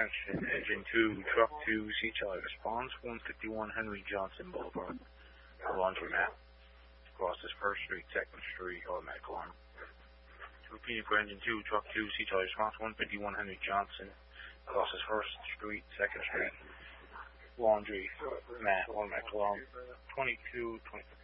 Attention, Engine 2, Truck 2, C-Charlie response, 151 Henry Johnson Boulevard. Laundromat. Crosses 1st Street, 2nd Street, automatic alarm. Repeating for Engine 2, Truck 2, C-Charlie response, 151 Henry Johnson. Crosses 1st Street, 2nd Street. Laundry, mat, automatic alarm. 22, 20.